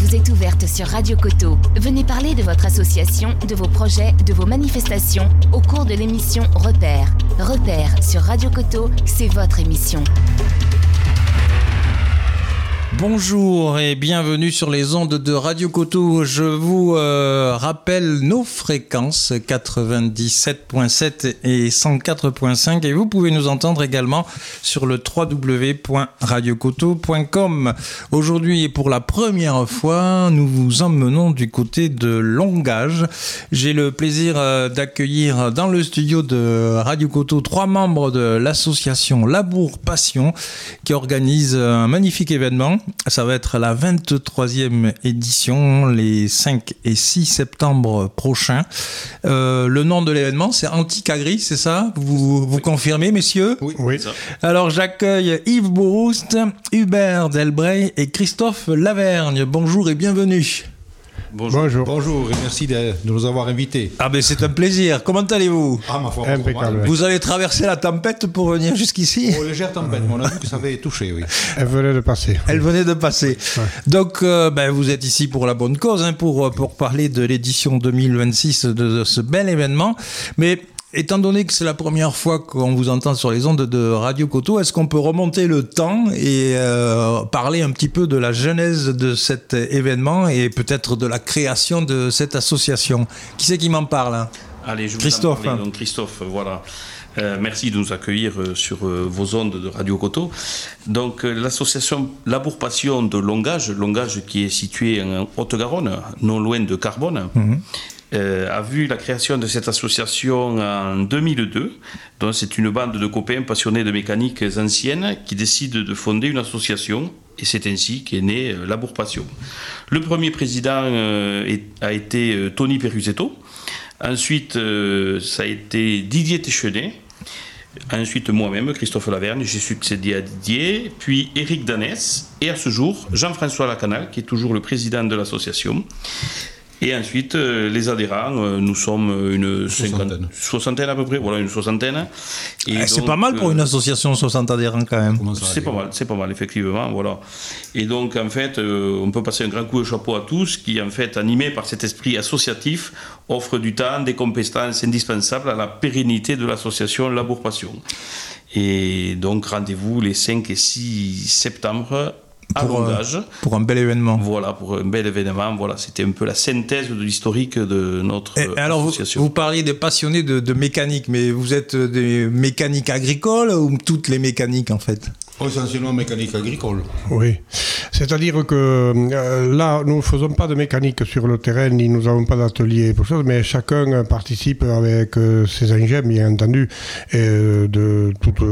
vous est ouverte sur Radio Coteau. Venez parler de votre association, de vos projets, de vos manifestations au cours de l'émission Repères. Repères sur Radio Coteau, c'est votre émission. Bonjour et bienvenue sur les ondes de Radio Coteau. Je vous rappelle nos fréquences 97.7 et 104.5 et vous pouvez nous entendre également sur le www.radiocoteau.com. Aujourd'hui et pour la première fois, nous vous emmenons du côté de Longage. J'ai le plaisir d'accueillir dans le studio de Radio Coteau 3 membres de l'association Labour Passion qui organise un magnifique événement. Ça va être la 23e édition, les 5 et 6 septembre prochains. Le nom de l'événement, c'est Anticagri, c'est ça ? Vous confirmez, messieurs ? Oui. Alors, j'accueille Yves Bourouste, Hubert Delbray et Christophe Lavergne. Bonjour et bienvenue. Bonjour et merci de nous avoir invités. Ah ben c'est un plaisir. Comment allez-vous ? Ma foi, impeccable. Vous avez traversé la tempête pour venir jusqu'ici ? Légère tempête, mais on a vu que ça avait touché, oui. Elle venait de passer. Ouais. Donc, vous êtes ici pour la bonne cause, pour parler de l'édition 2026 de ce bel événement. Mais étant donné que c'est la première fois qu'on vous entend sur les ondes de Radio Coteau, est-ce qu'on peut remonter le temps et parler un petit peu de la genèse de cet événement et peut-être de la création de cette association ? Qui c'est qui m'en parle, hein ? Allez, je vous Christophe. en parle. Donc Christophe, voilà. Merci de nous accueillir sur vos ondes de Radio Coteau. Donc l'association Labour Passion de Longage qui est située en Haute-Garonne, non loin de Carbone, a vu la création de cette association en 2002. Donc c'est une bande de copains passionnés de mécaniques anciennes qui décident de fonder une association et c'est ainsi qu'est née Labour Passion. Le premier président a été Tony Perusetto. Ensuite, ça a été Didier Téchenet. Ensuite, moi-même, Christophe Lavergne, j'ai succédé à Didier. Puis Éric Danès. Et à ce jour, Jean-François Lacanal, qui est toujours le président de l'association. Et ensuite, les adhérents, nous sommes une soixantaine à peu près. Voilà, une soixantaine. Et donc, c'est pas mal pour une association, 60 adhérents quand même. C'est pas mal, effectivement. Voilà. Et donc, en fait, on peut passer un grand coup de chapeau à tous qui, en fait, animés par cet esprit associatif, offrent du temps, des compétences indispensables à la pérennité de l'association Labour Passion. Et donc, rendez-vous les 5 et 6 septembre à Longage. Pour un bel événement. Voilà, pour un bel événement. Voilà, c'était un peu la synthèse de l'historique de notre association. Vous parliez des passionnés de mécanique, mais vous êtes des mécaniques agricoles ou toutes les mécaniques en fait ? Essentiellement mécanique agricole. Oui. C'est-à-dire que là, nous ne faisons pas de mécanique sur le terrain, ni nous n'avons pas d'atelier pour ça, mais chacun participe avec ses engins, bien entendu, et de toute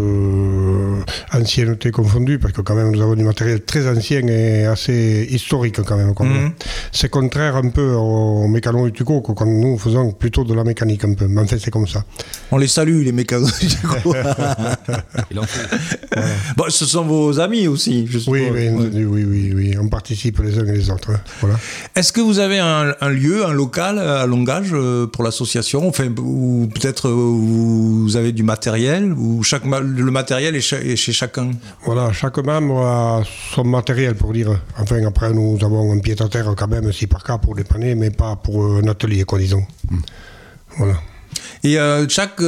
ancienneté confondue, parce que quand même nous avons du matériel très ancien et assez historique quand même. C'est contraire un peu aux mécanos Utuco, que nous faisons plutôt de la mécanique un peu, mais en fait c'est comme ça. On les salue, les mécanos Utuco. Il en faut. Voilà. Bon, ce sont vos amis aussi, je suppose. Oui, on participe les uns et les autres. Voilà. Est-ce que vous avez un lieu, un local à Longage pour l'association, enfin, ou peut-être vous avez du matériel, ou le matériel est chez chacun ? Voilà, chaque membre a son matériel pour dire. Enfin, après, nous avons un pied-à-terre quand même, si par cas, pour dépanner, mais pas pour un atelier, quoi, disons. Voilà. Et chaque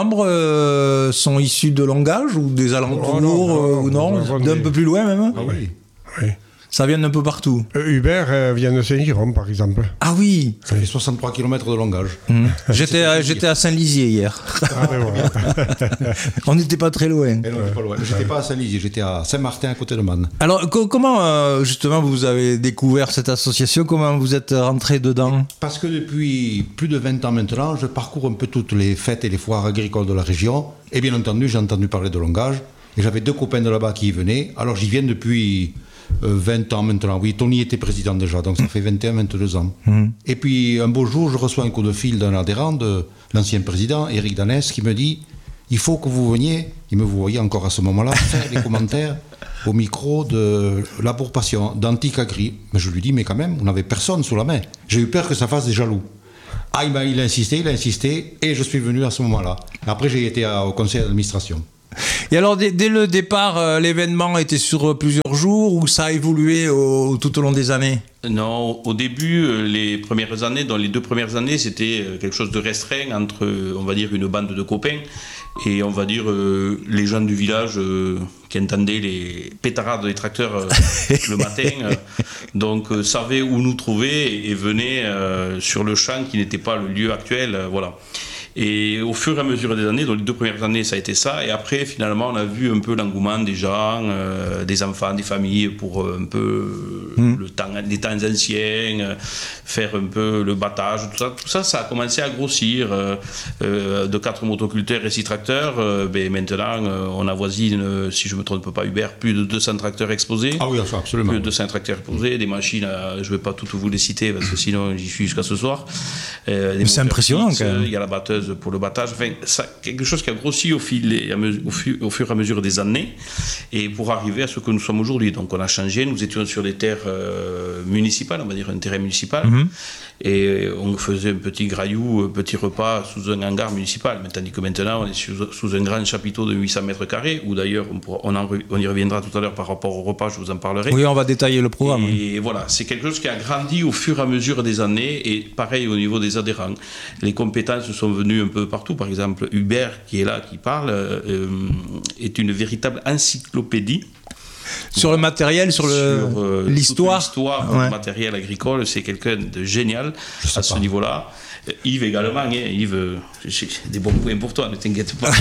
membre sont issus de Longage ou des alentours ou non d'un peu plus loin même. Ah oui. Ça vient d'un peu partout. Hubert vient de Saint-Giron, par exemple. Ah oui. Ça fait 63 km de Longage. J'étais à Saint-Lizier hier. Ah ben voilà. On n'était pas très loin. Et non, pas loin. J'étais pas à Saint-Lizier, j'étais à Saint-Martin à côté de Man. Alors comment justement vous avez découvert cette association ? Comment vous êtes rentré dedans ? Parce que depuis plus de 20 ans maintenant, je parcours un peu toutes les fêtes et les foires agricoles de la région. Et bien entendu, j'ai entendu parler de Longage. Et j'avais 2 copains de là-bas qui y venaient. Alors j'y viens depuis 20 ans maintenant. Oui, Tony était président déjà, donc ça fait 21-22 ans. Et puis un beau jour, je reçois un coup de fil d'un adhérent de l'ancien président, Éric Danès, qui me dit « Il faut que vous veniez », il me voyait encore à ce moment-là, faire des commentaires au micro de Labour Passion, d'Anticagri. Mais je lui dis « Mais quand même, vous n'avez personne sous la main. » J'ai eu peur que ça fasse des jaloux. Ah, il a insisté, et je suis venu à ce moment-là. Après, j'ai été au conseil d'administration. Et alors, dès le départ, l'événement était sur plusieurs jours ou ça a évolué tout au long des années? Non, au début, les premières années, dans les 2 premières années, c'était quelque chose de restreint entre, on va dire, une bande de copains et, on va dire, les gens du village qui entendaient les pétarades des tracteurs le matin, donc savaient où nous trouver et venaient sur le champ qui n'était pas le lieu actuel, voilà. Et au fur et à mesure des années, dans les 2 premières années, ça a été ça. Et après, finalement, on a vu un peu l'engouement des gens, des enfants, des familles, pour un peu les temps anciens, faire un peu le battage, tout ça, ça a commencé à grossir. De 4 motoculteurs et 6 tracteurs, maintenant, on avoisine, si je ne me trompe pas, Hubert, plus de 200 tracteurs exposés. Ah oui, absolument. Plus de 200 tracteurs exposés, des machines, je ne vais pas toutes vous les citer, parce que sinon, j'y suis jusqu'à ce soir. C'est impressionnant, quand même. Il y a la batteuse pour le battage, enfin, quelque chose qui a grossi au fur et à mesure des années, et pour arriver à ce que nous sommes aujourd'hui. Donc on a changé, nous étions sur des terres municipales, on va dire un terrain municipal, et on faisait un petit graillou, un petit repas sous un hangar municipal, tandis que maintenant on est sous un grand chapiteau de 800 mètres carrés, où d'ailleurs on y reviendra tout à l'heure par rapport au repas, je vous en parlerai. Oui, on va détailler le programme. Et voilà, c'est quelque chose qui a grandi au fur et à mesure des années, et pareil au niveau des adhérents. Les compétences sont venues un peu partout. Par exemple, Hubert, qui est là, qui parle, est une véritable encyclopédie. Sur le matériel, sur l'histoire. L'histoire du matériel agricole, c'est quelqu'un de génial à ce niveau-là. Yves également, hein, Yves, j'ai des bons points pour toi, ne t'inquiète pas.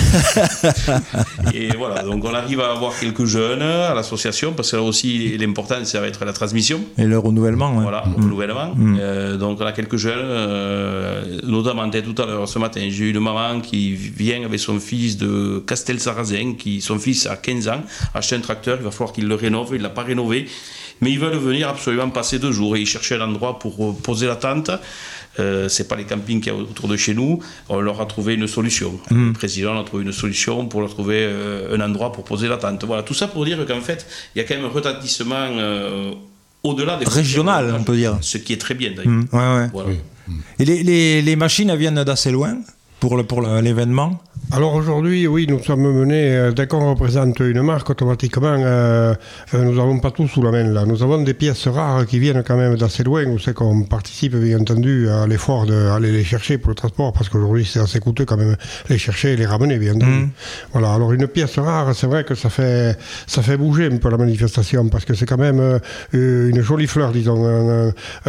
Et voilà, donc on arrive à avoir quelques jeunes à l'association, parce que là aussi l'important ça va être la transmission. Et le renouvellement. Voilà, le renouvellement. Donc on a quelques jeunes, notamment tout à l'heure, ce matin, j'ai eu une maman qui vient avec son fils de Castel-Sarrazin, son fils a 15 ans, acheter un tracteur, il va falloir qu'il le rénove, il ne l'a pas rénové, mais ils veulent venir absolument passer 2 jours et ils cherchaient un endroit pour poser la tente. C'est pas les campings qu'il y a autour de chez nous, on leur a trouvé une solution. Le président a trouvé une solution pour leur trouver un endroit pour poser la tente. Voilà, tout ça pour dire qu'en fait, il y a quand même un retentissement au-delà des régional, on peut dire. Ce qui est très bien d'ailleurs. Voilà. Et les machines, elles viennent d'assez loin pour l'événement? Alors aujourd'hui, oui, nous sommes menés, dès qu'on représente une marque, automatiquement, nous n'avons pas tout sous la main là. Nous avons des pièces rares qui viennent quand même d'assez loin, où c'est qu'on participe bien entendu à l'effort d'aller les chercher pour le transport, parce qu'aujourd'hui c'est assez coûteux quand même les chercher et les ramener, bien entendu. Voilà, alors une pièce rare, c'est vrai que ça fait bouger un peu la manifestation, parce que c'est quand même une jolie fleur, disons.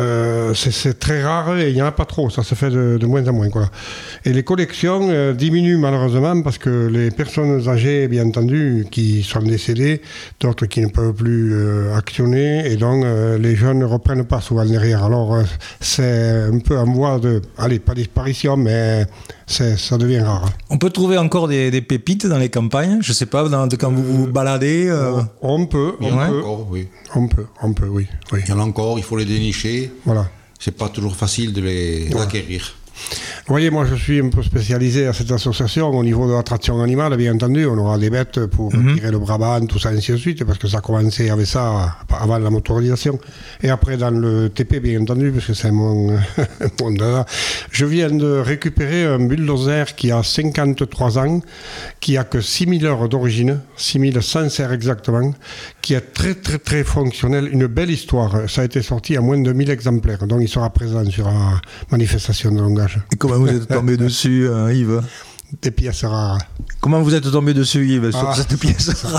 C'est très rare et il n'y en a pas trop, ça se fait de moins en moins, quoi. Et les collections diminuent malheureusement, parce que les personnes âgées, bien entendu, qui sont décédées, d'autres qui ne peuvent plus actionner, et donc les jeunes ne reprennent pas souvent derrière. Alors c'est un peu en voie de, pas disparition, mais ça devient rare. On peut trouver encore des pépites dans les campagnes, je ne sais pas, quand vous vous baladez. On peut, Il y en a encore, oui. On peut, oui. Il y en a encore, il faut les dénicher. Voilà. C'est pas toujours facile de les acquérir. Vous voyez, moi je suis un peu spécialisé à cette association au niveau de l'attraction animale, bien entendu. On aura des bêtes pour tirer le Brabant, tout ça, ainsi de suite, parce que ça a commencé avec ça avant la motorisation. Et après dans le TP, bien entendu, parce que c'est mon dada. Je viens de récupérer un bulldozer qui a 53 ans, qui a que 6000 heures d'origine, 6100 exactement, qui est très très très fonctionnel, une belle histoire. Ça a été sorti à moins de 1000 exemplaires, donc il sera présent sur la manifestation de Longage. Et comment vous êtes tombé dessus, Yves? Des pièces rares. Comment vous êtes tombé dessus, Yves, sur cette pièce rare?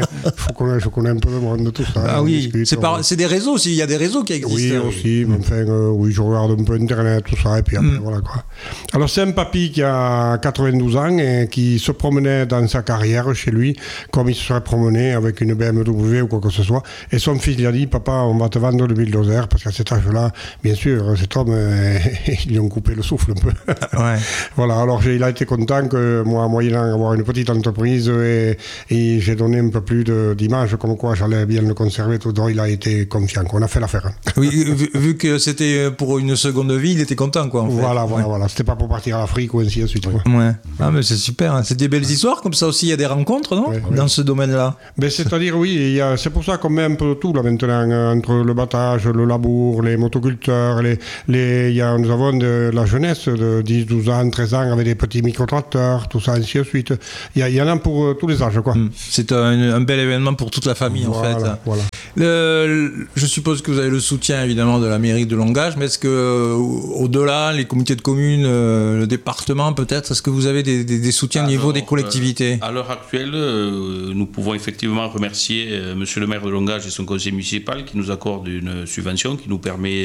Je connais un peu le monde, tout ça. Ah oui, c'est des réseaux aussi, il y a des réseaux qui existent. Oui, aussi, mais enfin, oui, je regarde un peu Internet, tout ça, et puis après, voilà quoi. Alors, c'est un papy qui a 92 ans et qui se promenait dans sa carrière chez lui, comme il se serait promené avec une BMW ou quoi que ce soit, et son fils lui a dit, papa, on va te vendre le bulldozer, parce qu'à cet âge-là, bien sûr, cet homme, ils lui ont coupé le souffle un peu. Ouais. Voilà, alors il a été content que moi, moyennant avoir une petite entreprise, et j'ai donné un peu plus d'image, comme quoi j'allais bien le conserver, tout, donc il a été confiant, on a fait l'affaire. Oui, vu que c'était pour une seconde vie, il était content, quoi. En fait. Voilà, c'était pas pour partir à l'Afrique ou ainsi de suite. Ouais. Ah, mais c'est super, hein. C'est des belles histoires, comme ça aussi, il y a des rencontres, non? Dans ce domaine-là. Ben, c'est-à-dire, oui, c'est pour ça qu'on met un peu de tout, là, maintenant, entre le battage, le labour, les motoculteurs, nous avons de la jeunesse de 10, 12 ans, 13 ans, avec des petits micro-tracteurs, collaborateurs, tout ça, ainsi de suite. Il y en a pour tous les âges, quoi. C'est un bel événement pour toute la famille, en fait. Voilà. Je suppose que vous avez le soutien, évidemment, de la mairie de Longuage, mais est-ce que, au-delà, les comités de communes, le département, peut-être, est-ce que vous avez des soutiens au niveau des collectivités? À l'heure actuelle, nous pouvons effectivement remercier Monsieur le maire de Longuage et son conseil municipal qui nous accorde une subvention qui nous permet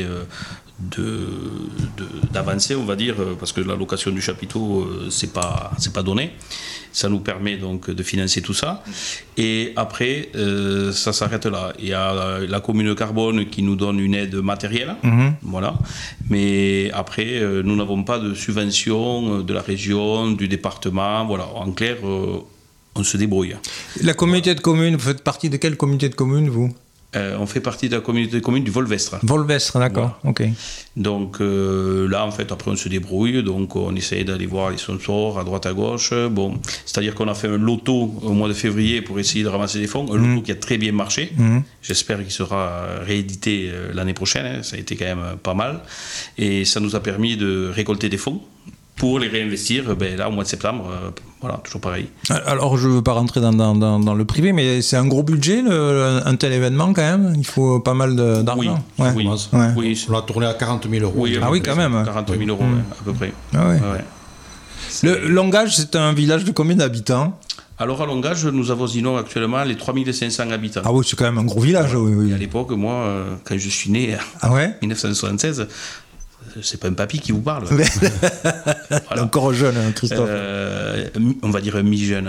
d'avancer, on va dire, parce que la location du chapiteau, c'est pas donné. Ça nous permet donc de financer tout ça. Et après, ça s'arrête là. Il y a la commune de Carbone qui nous donne une aide matérielle. Voilà. Mais après, nous n'avons pas de subvention de la région, du département. Voilà. En clair, on se débrouille. La communauté de communes, vous faites partie de quelle communauté de communes, vous? On fait partie de la communauté de communes du Volvestre. Volvestre, d'accord. Voilà. Ok. Donc là, en fait, après, on se débrouille. Donc, on essaye d'aller voir les sponsors à droite, à gauche. Bon, c'est-à-dire qu'on a fait un loto au mois de février pour essayer de ramasser des fonds. Un loto qui a très bien marché. J'espère qu'il sera réédité l'année prochaine. Ça a été quand même pas mal. Et ça nous a permis de récolter des fonds pour les réinvestir là au mois de septembre. Voilà, toujours pareil. Alors, je ne veux pas rentrer dans le privé, mais c'est un gros budget, un tel événement, quand même. Il faut pas mal d'argent. Oui. On l'a tourné à 40 000 euros. Oui, quand même. 40 000 euros, à peu près. Ah ouais. Le Longuage, c'est un village de combien d'habitants? Alors, à Longuage, nous avoisinons actuellement les 3500 habitants. Ah oui, c'est quand même un gros village. Oui. Et à l'époque, moi, quand je suis né, en 1976... c'est pas un papy qui vous parle. Voilà. Encore jeune, Christophe. On va dire mi-jeune.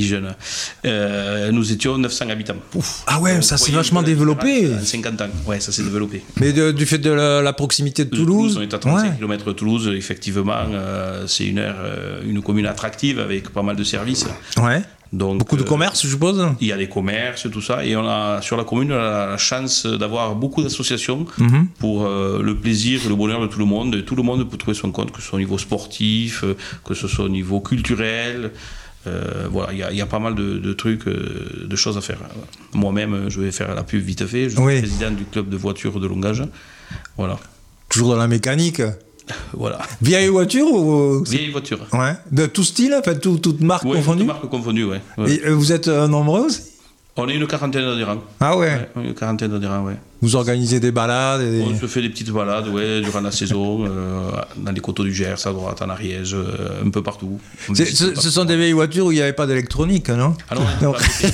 Nous étions 900 habitants. Ah ouais, ça s'est vachement développé. 50 ans, ouais, ça s'est développé. Mais du fait de la proximité de Toulouse. On est à 35 km de Toulouse, effectivement, c'est une commune attractive avec pas mal de services. Ouais. Donc, beaucoup de commerces, je suppose. Il y a des commerces, tout ça, et sur la commune, on a la chance d'avoir beaucoup d'associations pour le plaisir et le bonheur de tout le monde. Et tout le monde peut trouver son compte, que ce soit au niveau sportif, que ce soit au niveau culturel. Voilà, il y a pas mal de trucs, de choses à faire. Moi-même, je vais faire la pub vite fait. Je suis président du club de voitures de Longuage. Voilà. Toujours dans la mécanique. Voilà. Vieille voiture ou... Vieille voiture. Ouais. De tout style, enfin, toute marque confondue. Toute marque confondue, ouais. Et vous êtes nombreux aussi? On est une quarantaine d'adhérents. Ah ouais. Une quarantaine d'adhérents, ouais. Vous organisez des balades On se fait des petites balades, durant la saison, dans les coteaux du Gers, à droite, en Ariège, un peu partout. Ce sont des vieilles voitures où il n'y avait pas d'électronique, non? Ah non,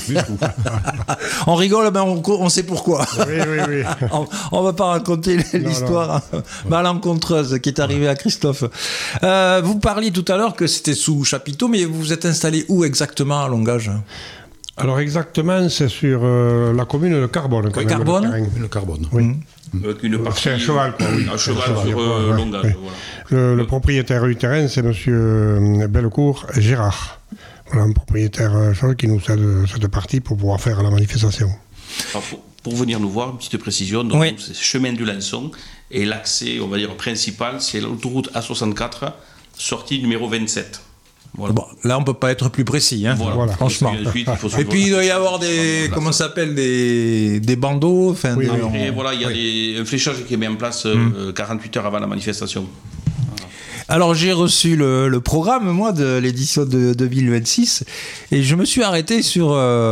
on rigole, mais on sait pourquoi. Oui. On ne va pas raconter l'histoire malencontreuse qui est arrivée à Christophe. Vous parliez tout à l'heure que c'était sous chapiteau, mais vous vous êtes installé où exactement à Longuage? Alors exactement, c'est sur la commune de Carbone. Carbone. Le Carbone. Oui. C'est un cheval, quoi. Oui. Un cheval sur Longuage. Voilà. Le propriétaire du terrain, c'est monsieur Bellecourt Gérard. Voilà, un propriétaire qui nous cède cette partie pour pouvoir faire la manifestation. Alors, pour venir nous voir, une petite précision, donc, c'est chemin du Lançon, et l'accès, on va dire, principal, c'est l'autoroute A64, sortie numéro 27. Voilà. Bon, là, on ne peut pas être plus précis, hein, voilà. franchement. Et puis, il doit y avoir comment ça s'appelle, des bandeaux. Et voilà, il y a un fléchage qui est mis en place 48 heures avant la manifestation. Alors, j'ai reçu le programme, moi, de l'édition de 2026, et je me suis arrêté sur...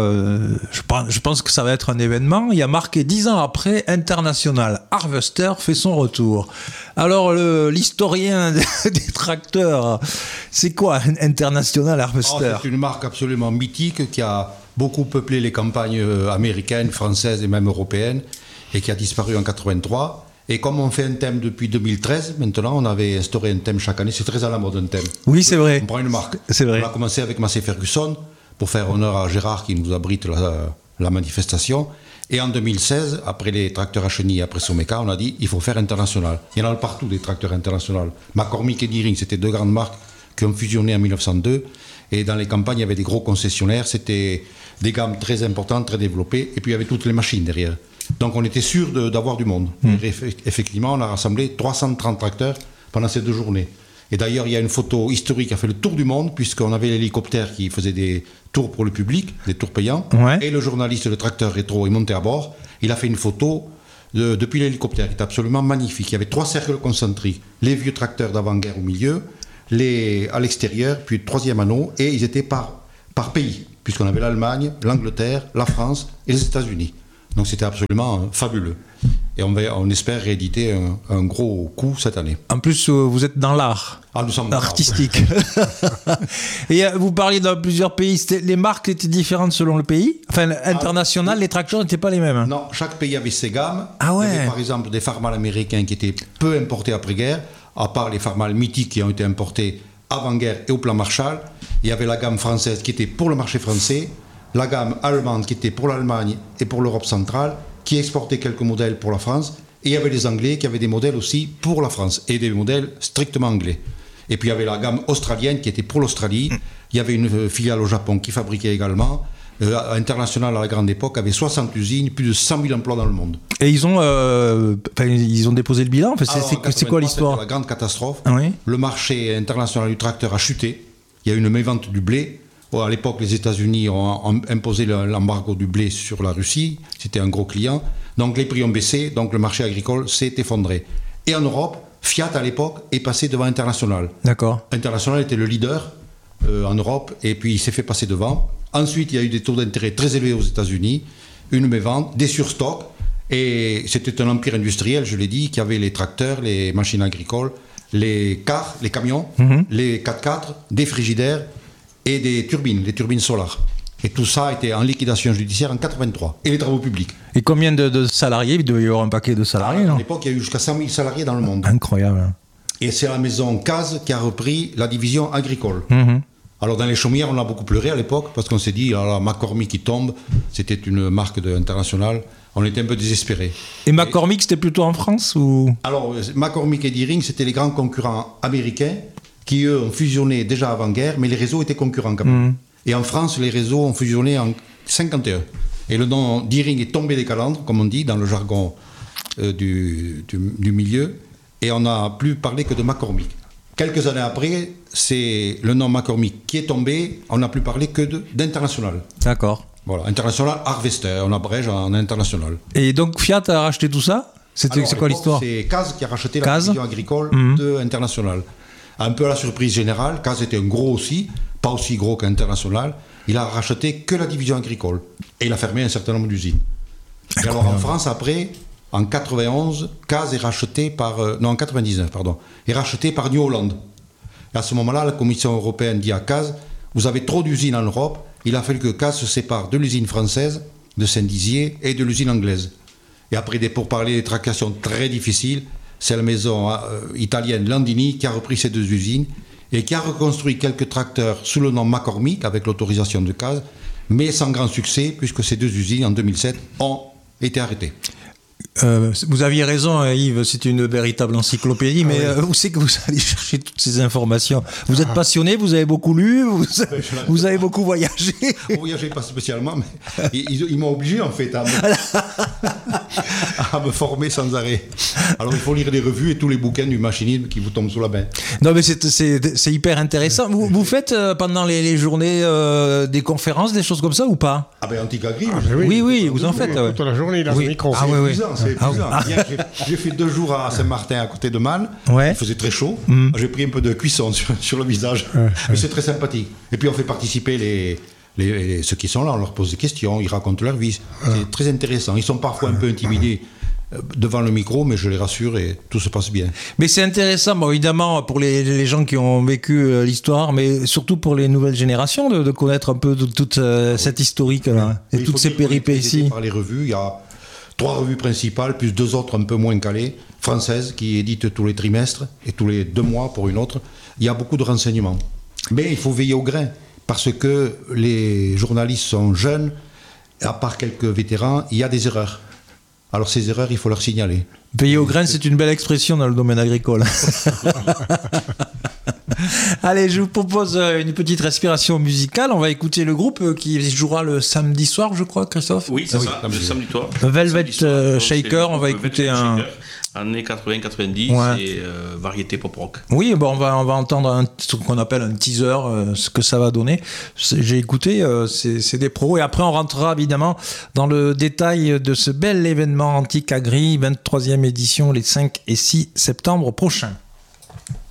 je pense que ça va être un événement. Il y a marqué 10 ans après, International Harvester fait son retour. Alors, l'historien des tracteurs, c'est quoi International Harvester? C'est une marque absolument mythique qui a beaucoup peuplé les campagnes américaines, françaises et même européennes, et qui a disparu en 83. Et comme on fait un thème depuis 2013, maintenant, on avait instauré un thème chaque année. C'est très à la mode, un thème. Oui, c'est vrai. On prend une marque. C'est vrai. On a commencé avec Massey Ferguson pour faire honneur à Gérard qui nous abrite la manifestation. Et en 2016, après les tracteurs à chenilles et après Someka, on a dit il faut faire international. Il y en a partout des tracteurs internationaux. McCormick et Deering, c'était deux grandes marques qui ont fusionné en 1902. Et dans les campagnes, il y avait des gros concessionnaires. C'était des gammes très importantes, très développées. Et puis il y avait toutes les machines derrière. Donc on était sûr d'avoir du monde. Effectivement, on a rassemblé 330 tracteurs pendant ces 2 journées. Et d'ailleurs, il y a une photo historique qui a fait le tour du monde, puisqu'on avait l'hélicoptère qui faisait des tours pour le public, des tours payants, et le journaliste de Tracteur Rétro est monté à bord. Il a fait une photo depuis l'hélicoptère, qui est absolument magnifique. Il y avait 3 cercles concentriques. Les vieux tracteurs d'avant-guerre au milieu, à l'extérieur, puis troisième anneau, et ils étaient par pays, puisqu'on avait l'Allemagne, l'Angleterre, la France et les États-Unis. Donc c'était absolument fabuleux. Et on espère rééditer un gros coup cette année. En plus, vous êtes dans l'art. Nous sommes artistique. Et vous parliez dans plusieurs pays. Les marques étaient différentes selon le pays. Enfin, international, les tracteurs n'étaient pas les mêmes. Non, chaque pays avait ses gammes. Ah ouais. Il y avait par exemple des Farmall américains qui étaient peu importés après-guerre, à part les Farmall mythiques qui ont été importés avant-guerre et au plan Marshall. Il y avait la gamme française qui était pour le marché français, la gamme allemande qui était pour l'Allemagne et pour l'Europe centrale, qui exportait quelques modèles pour la France. Et il y avait les Anglais qui avaient des modèles aussi pour la France et des modèles strictement anglais. Et puis il y avait la gamme australienne qui était pour l'Australie. Il y avait une filiale au Japon qui fabriquait également. International à la grande époque avait 60 usines, plus de 100 000 emplois dans le monde. Et ils ont déposé le bilan. Enfin, c'est quoi l'histoire? C'était la grande catastrophe. Ah oui. Le marché international du tracteur a chuté. Il y a eu une mévente du blé. À l'époque, les États-Unis ont imposé l'embargo du blé sur la Russie. C'était un gros client. Donc les prix ont baissé. Donc le marché agricole s'est effondré. Et en Europe, Fiat à l'époque est passé devant International. D'accord. International était le leader en Europe et puis il s'est fait passer devant. Ensuite, il y a eu des taux d'intérêt très élevés aux États-Unis, une mévente, des surstocks. Et c'était un empire industriel, je l'ai dit, qui avait les tracteurs, les machines agricoles, les cars, les camions, les 4x4, des frigidaires et des turbines, les turbines solaires. Et tout ça était en liquidation judiciaire en 1983. Et les travaux publics. Et combien de salariés? Il devait y avoir un paquet de salariés, non? À l'époque, il y a eu jusqu'à 100 000 salariés dans le monde. Incroyable. Et c'est la maison Caz qui a repris la division agricole. Alors dans les chaumières, on a beaucoup pleuré à l'époque, parce qu'on s'est dit, McCormick qui tombe, c'était une marque internationale. On était un peu désespérés. Et McCormick, c'était plutôt en France ou... Alors, McCormick et Deering, c'était les grands concurrents américains qui, eux, ont fusionné déjà avant-guerre, mais les réseaux étaient concurrents quand même. Et en France, les réseaux ont fusionné en 1951. Et le nom Deering est tombé des calandres, comme on dit, dans le jargon du milieu, et on n'a plus parlé que de McCormick. Quelques années après, c'est le nom McCormick qui est tombé, on n'a plus parlé que d'International. D'accord. Voilà, International Harvester, on abrège en International. Et donc Fiat a racheté tout ça? C'est quoi l'histoire? C'est Caz qui a racheté la division agricole de International. Un peu à la surprise générale, Caz était un gros aussi, pas aussi gros qu'International. Il a racheté que la division agricole. Et il a fermé un certain nombre d'usines. Et alors en France, après, en 91, Caz est racheté par... en 99, pardon. Est racheté par New Holland. Et à ce moment-là, la Commission européenne dit à Caz, vous avez trop d'usines en Europe, il a fallu que Caz se sépare de l'usine française, de Saint-Dizier, et de l'usine anglaise. Et après des pourparlers, des tractations très difficiles, c'est la maison italienne Landini qui a repris ces deux usines et qui a reconstruit quelques tracteurs sous le nom McCormick avec l'autorisation de Caz, mais sans grand succès puisque ces deux usines en 2007 ont été arrêtées. Vous aviez raison, Yves, c'est une véritable encyclopédie, mais où c'est que vous allez chercher toutes ces informations? Vous êtes passionné, vous avez beaucoup lu, vous avez beaucoup voyagé? Voyager pas spécialement, mais ils m'ont obligé en fait à me former sans arrêt. Alors il faut lire des revues et tous les bouquins du machinisme qui vous tombent sous la main. Non mais c'est hyper intéressant. Vous faites pendant les journées des conférences, des choses comme ça ou pas? Ah ben Antigagri, oui, vous en faites. Toute la journée dans le micro. Ah oui. C'est épuisant. J'ai fait 2 jours à Saint-Martin à côté de Mannes. Il faisait très chaud. J'ai pris un peu de cuisson sur le visage. Mais c'est très sympathique. Et puis on fait participer ceux qui sont là, on leur pose des questions, ils racontent leur vie. C'est très intéressant. Ils sont parfois un peu intimidés devant le micro, mais je les rassure et tout se passe bien. Mais c'est intéressant, bon, évidemment, pour les gens qui ont vécu l'histoire, mais surtout pour les nouvelles générations, de connaître un peu toute cette historique-là, et toutes ces péripéties. Par les revues, il y a 3 revues principales, plus 2 autres un peu moins calées, françaises, qui éditent tous les trimestres et tous les 2 mois pour une autre. Il y a beaucoup de renseignements. Mais il faut veiller au grain, parce que les journalistes sont jeunes, à part quelques vétérans, il y a des erreurs. Alors ces erreurs, il faut leur signaler. Veiller au grain, c'est une belle expression dans le domaine agricole. Allez, je vous propose une petite respiration musicale. On va écouter le groupe qui jouera le samedi soir, je crois, Christophe. Oui, c'est ça, le samedi soir. Velvet Shaker, on va écouter un... Années 80-90 et variété pop-rock. Oui, bon, on va entendre ce qu'on appelle un teaser, ce que ça va donner. J'ai écouté, c'est des pros. Et après, on rentrera évidemment dans le détail de ce bel événement Antique Agri, 23e édition, les 5 et 6 septembre prochains.